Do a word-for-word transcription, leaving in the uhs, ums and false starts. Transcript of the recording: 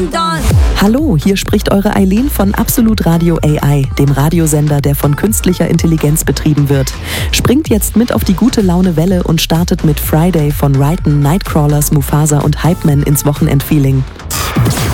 dun, dun. Hallo, hier spricht eure Eileen von Absolut Radio A I, dem Radiosender, der von künstlicher Intelligenz betrieben wird. Springt jetzt mit auf die gute Laune Welle und startet mit Friday von Ryten, Nightcrawlers, Mufasa und Hypeman ins Wochenendfeeling.